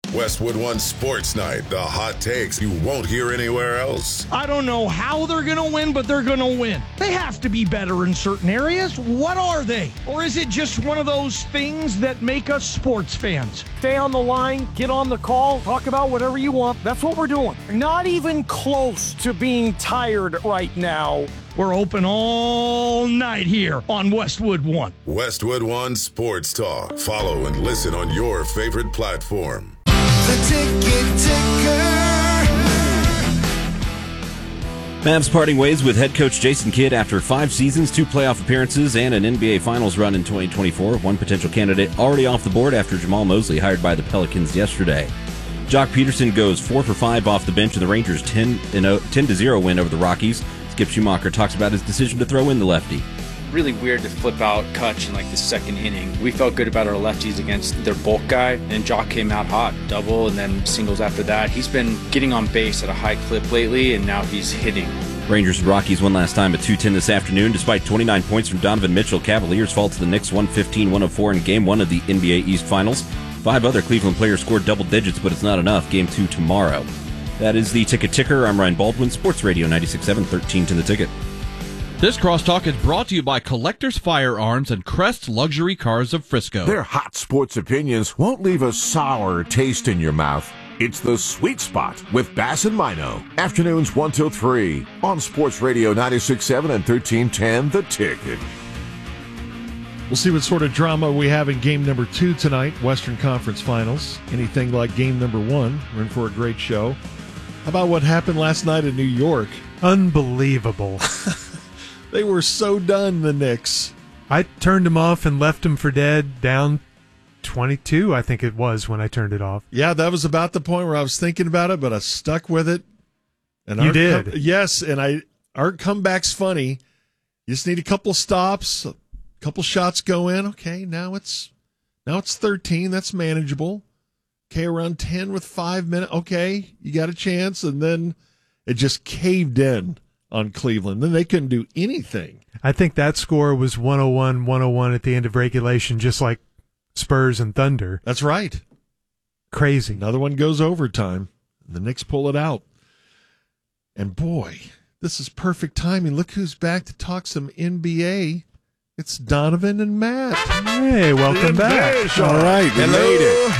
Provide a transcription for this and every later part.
Westwood One Sports Night, the hot takes you won't hear anywhere else. I don't know how they're going to win, but they're going to win. They have to be better in certain areas. What are they? Or is it just one of those things that make us sports fans? Stay on the line, get on the call, talk about whatever you want. That's what we're doing. Not even close to being tired right now. We're open all night here on Westwood One. Westwood One Sports Talk. Follow and listen on your favorite platform. The Ticket Ticker. Mavs parting ways with head coach Jason Kidd after 5 seasons, 2 playoff appearances, and an NBA Finals run in 2024. One potential candidate already off the board after Jamal Mosley hired by the Pelicans yesterday. Jock Peterson goes 4 for 5 off the bench in the Rangers' 10-0 win over the Rockies. Skip Schumacher talks about his decision to throw in the lefty. Really weird to flip out Kutch in the second inning. We felt good about our lefties against their bulk guy, and Jock came out hot, double and then singles after that. He's been getting on base at a high clip lately, and now he's hitting. Rangers and Rockies won last time at 2:10 this afternoon. Despite 29 points from Donovan Mitchell, Cavaliers fall to the Knicks 115-104 in Game 1 of the NBA East Finals. 5 other Cleveland players scored double digits, but it's not enough. Game 2 tomorrow. That is the Ticket Ticker. I'm Ryan Baldwin, Sports Radio 96.7, 13 to the Ticket. This crosstalk is brought to you by Collectors Firearms and Crest Luxury Cars of Frisco. Their hot sports opinions won't leave a sour taste in your mouth. It's the sweet spot with Bass and Mino. Afternoons 1 till 3 on Sports Radio 96.7 and 1310 The Ticket. We'll see what sort of drama we have in game number 2 tonight, Western Conference Finals. Anything like game number 1, we're in for a great show. How about what happened last night in New York? Unbelievable. They were so done, the Knicks. I turned them off and left them for dead, down 22, I think it was, when I turned it off. Yeah, that was about the point where I was thinking about it, but I stuck with it. And you did? Yes, and our comeback's funny. You just need a couple stops, a couple shots go in. Okay, now it's 13. That's manageable. Okay, around 10 with 5 minutes. Okay, you got a chance. And then it just caved in on Cleveland. Then they couldn't do anything. I think that score was 101-101 at the end of regulation, just like Spurs and Thunder. That's right. Crazy. Another one goes overtime. The Knicks pull it out. And boy, this is perfect timing. Look who's back to talk some NBA. It's Donovan and Matt. Hey, welcome back. All right, we made it.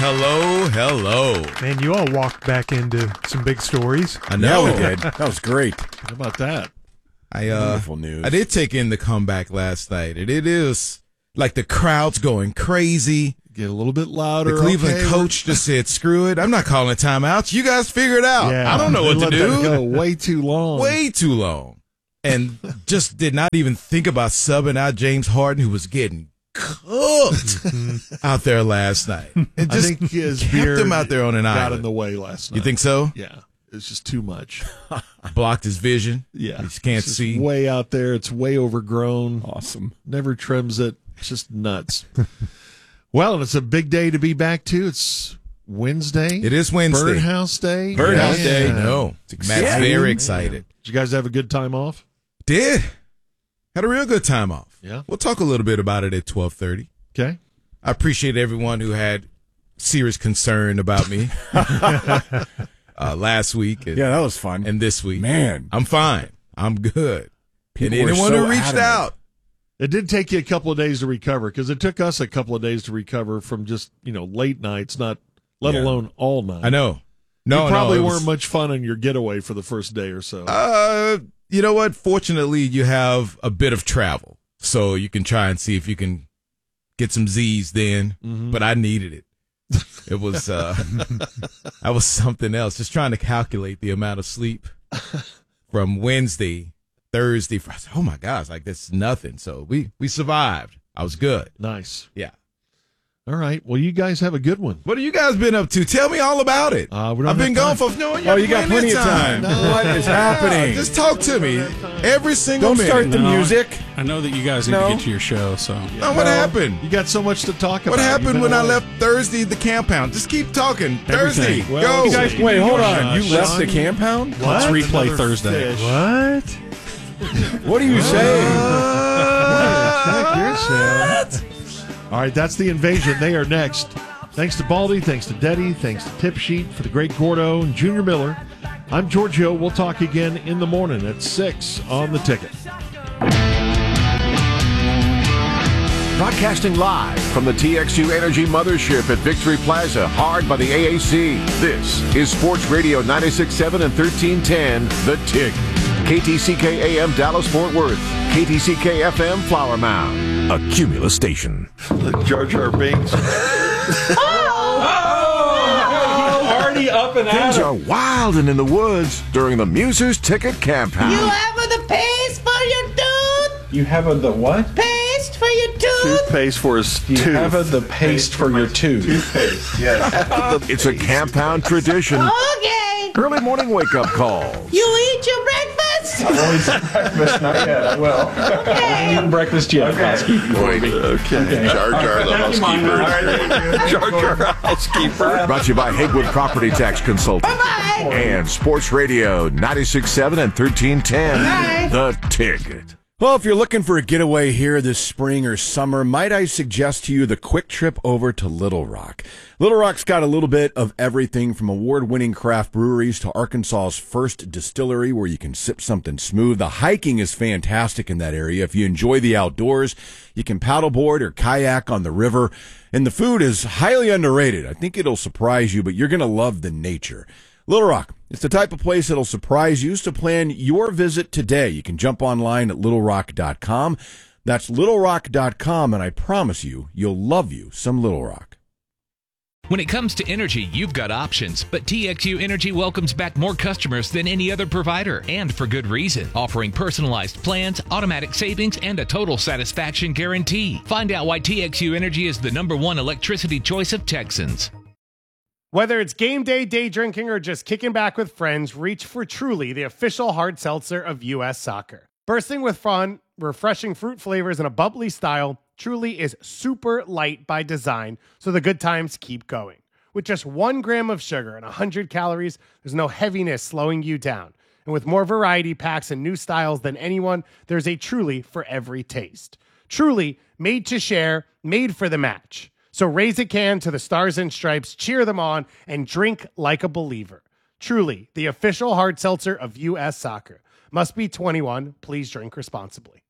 Hello. Man, you all walked back into some big stories. I know. Yeah, we did. That was great. How about that? Wonderful news. I did take in the comeback last night. It is like the crowd's going crazy. Get a little bit louder. The Cleveland coach just said, screw it. I'm not calling timeouts. You guys figure it out. Yeah, I don't know what to do. That go way too long. Way too long. And just did not even think about subbing out James Harden, who was getting cooked out there last night. And just I think his kept beard him out there on an got island. in the way last night. You think so? Yeah. It's just too much. Blocked his vision. Yeah. He just can't It's just see. way out there. It's way overgrown. Awesome. Never trims it. It's just nuts. Well, and it's a big day to be back to. It's Wednesday. It is Wednesday. Birdhouse Day. Birdhouse Day. Yeah. No. It's Matt's exciting. very excited. Did you guys have a good time off? Did. Had a real good time off. Yeah. We'll talk a little bit about it at 12:30. Okay. I appreciate everyone who had serious concern about me last week. And, Yeah, that was fun. and this week. Man. I'm fine. I'm good. People and were anyone so who reached adamant. out, It did take you a couple of days to recover because it took us a couple of days to recover from just, late nights, let Yeah. alone all night. I know. No, you probably no, it was- weren't much fun on your getaway for the first day or so. You know what? Fortunately, you have a bit of travel, so you can try and see if you can get some Z's then. Mm-hmm. But I needed it. It was that was something else. Just trying to calculate the amount of sleep from Wednesday, Thursday. I said, oh my gosh, like that's nothing. So we survived. I was good. Nice. Yeah. All right. Well, you guys have a good one. What have you guys been up to? Tell me all about it. We don't I've been have gone time. for no. Oh, you got plenty of time. What is happening? Just talk to me every single Don't minute. start the music. I know that you guys need to get to your show, so. No, what happened? You got so much to talk about. What happened You've been when I away. left Thursday at the compound? Just keep talking. Thursday, Well, go. you guys- Wait, hold on. You Sean? left the compound? Let's What? replay Another Thursday. fish. What? What are you saying? Check yourself. All right, that's the invasion. They are next. Thanks to Baldy, thanks to Deddy, thanks to Tip Sheet, for the great Gordo and Junior Miller. I'm George Hill. We'll talk again in the morning at 6 on The Ticket. Broadcasting live from the TXU Energy Mothership at Victory Plaza, hard by the AAC. This is Sports Radio 96.7 and 1310, The Tick. KTCK AM Dallas-Fort Worth. KTCK FM Flower Mound. A Cumulus station. Look, Jar Jar Binks. Already up and Things are wild and in the woods during the Musers Ticket Camp House. You have the paste for your tooth? You have the what? Paste for your tooth? Toothpaste for his tooth. You have the paste for your tooth. Toothpaste, yes. It's a Camp Hound tradition. Okay. Early morning wake-up calls. You eat your breakfast? I've only eaten breakfast, not yet. I will. I haven't eaten breakfast yet. Housekeeping for me. Okay. Jar Jar the housekeeper. Jar Jar housekeeper. Brought to you by Haywood Property Tax Consultant. Bye-bye. And Sports Radio 96.7 and 1310. Bye. The Ticket. Well, if you're looking for a getaway here this spring or summer, might I suggest to you the quick trip over to Little Rock. Little Rock's got a little bit of everything from award-winning craft breweries to Arkansas's first distillery where you can sip something smooth. The hiking is fantastic in that area. If you enjoy the outdoors, you can paddleboard or kayak on the river. And the food is highly underrated. I think it'll surprise you, but you're going to love the nature. Little Rock, it's the type of place that'll surprise you, so plan your visit today. You can jump online at littlerock.com. That's littlerock.com, and I promise you, you'll love you some Little Rock. When it comes to energy, you've got options, but TXU Energy welcomes back more customers than any other provider, and for good reason, offering personalized plans, automatic savings, and a total satisfaction guarantee. Find out why TXU Energy is the #1 electricity choice of Texans. Whether it's game day, day drinking, or just kicking back with friends, reach for Truly, the official hard seltzer of U.S. Soccer. Bursting with fun, refreshing fruit flavors, and a bubbly style, Truly is super light by design, so the good times keep going. With just 1 gram of sugar and 100 calories, there's no heaviness slowing you down. And with more variety packs and new styles than anyone, there's a Truly for every taste. Truly, made to share, made for the match. So raise a can to the Stars and Stripes, cheer them on, and drink like a believer. Truly, the official hard seltzer of U.S. Soccer. Must be 21. Please drink responsibly.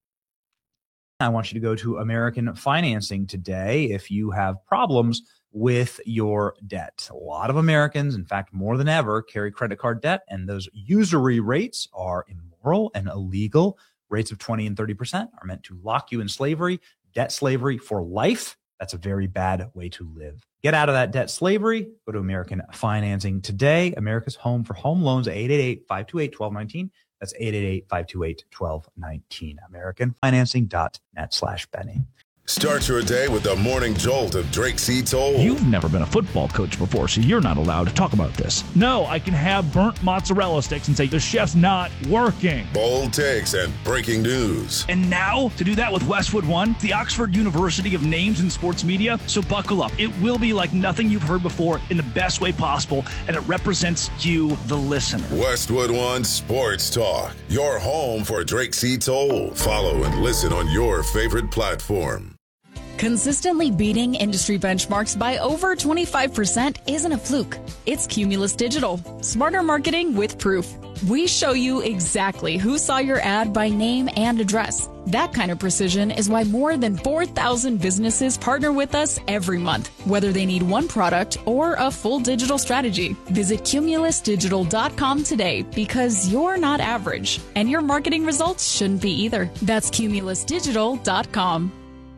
I want you to go to American Financing today if you have problems with your debt. A lot of Americans, in fact, more than ever, carry credit card debt, and those usury rates are immoral and illegal. Rates of 20 and 30% are meant to lock you in slavery, debt slavery for life. That's a very bad way to live. Get out of that debt slavery. Go to American Financing today. America's home for home loans at 888-528-1219. That's 888-528-1219. AmericanFinancing.net/Benny. Start your day with the morning jolt of Drake C. Toll. You've never been a football coach before, so you're not allowed to talk about this. No, I can have burnt mozzarella sticks and say the chef's not working. Bold takes and breaking news. And now, to do that with Westwood One, the Oxford University of Names in Sports Media. So buckle up. It will be like nothing you've heard before in the best way possible, and it represents you, the listener. Westwood One Sports Talk. Your home for Drake C. Toll. Follow and listen on your favorite platform. Consistently beating industry benchmarks by over 25% isn't a fluke. It's Cumulus Digital. Smarter marketing with proof. We show you exactly who saw your ad by name and address. That kind of precision is why more than 4,000 businesses partner with us every month, whether they need one product or a full digital strategy. Visit cumulusdigital.com today because you're not average, and your marketing results shouldn't be either. That's cumulusdigital.com.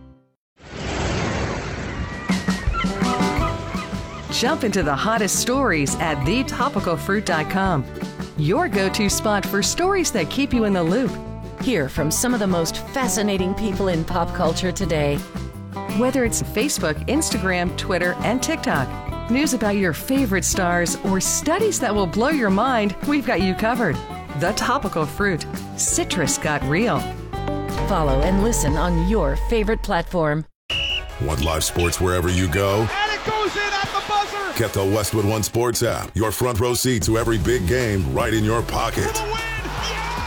Jump into the hottest stories at thetopicalfruit.com. Your go-to spot for stories that keep you in the loop. Hear from some of the most fascinating people in pop culture today. Whether it's Facebook, Instagram, Twitter, and TikTok, news about your favorite stars, or studies that will blow your mind, we've got you covered. The Topical Fruit. Citrus got real. Follow and listen on your favorite platform. Want live sports wherever you go? And it goes in at the buzzer! Get the Westwood One Sports app. Your front row seat to every big game right in your pocket.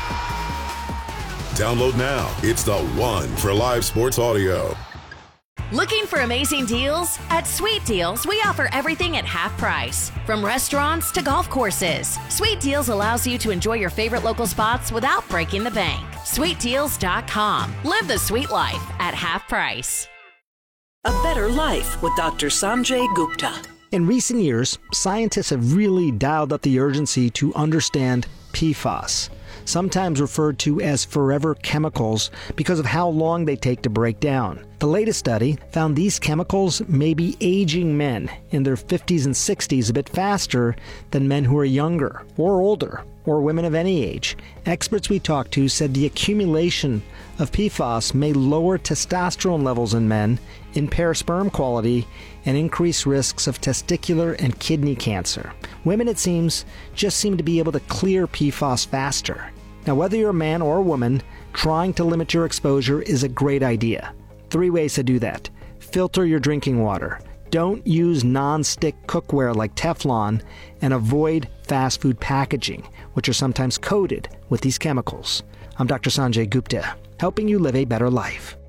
Download now. It's the one for live sports audio. Looking for amazing deals? At Sweet Deals, we offer everything at half price. From restaurants to golf courses, Sweet Deals allows you to enjoy your favorite local spots without breaking the bank. SweetDeals.com. Live the sweet life at half price. A Better Life with Dr. Sanjay Gupta. In recent years, scientists have really dialed up the urgency to understand PFAS, sometimes referred to as forever chemicals because of how long they take to break down. The latest study found these chemicals may be aging men in their 50s and 60s a bit faster than men who are younger or older or women of any age. Experts we talked to said the accumulation of PFAS may lower testosterone levels in men, impair sperm quality, and increase risks of testicular and kidney cancer. Women, it seems, just seem to be able to clear PFAS faster. Now, whether you're a man or a woman, trying to limit your exposure is a great idea. 3 ways to do that. Filter your drinking water. Don't use non-stick cookware like Teflon, and avoid fast food packaging, which are sometimes coated with these chemicals. I'm Dr. Sanjay Gupta, helping you live a better life.